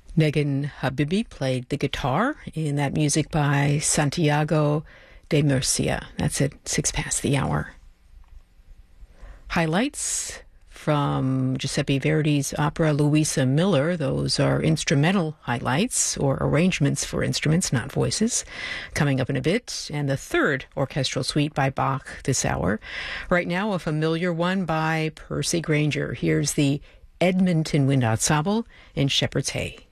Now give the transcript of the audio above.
Negan Habibi played the guitar in that music by Santiago de Murcia. That's at 6 past the hour. Highlights from Giuseppe Verdi's opera Luisa Miller. Those are instrumental highlights or arrangements for instruments, not voices, coming up in a bit. And the third orchestral suite by Bach this hour. Right now, a familiar one by Percy Grainger. Here's the Edmonton Wind Ensemble in Shepherd's Hay.